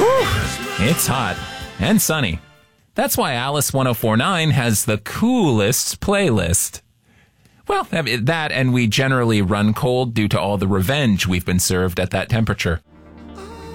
Whew, it's hot and sunny. That's why Alice 1049 has the coolest playlist. Well, that and we generally run cold due to all the revenge we've been served at that temperature.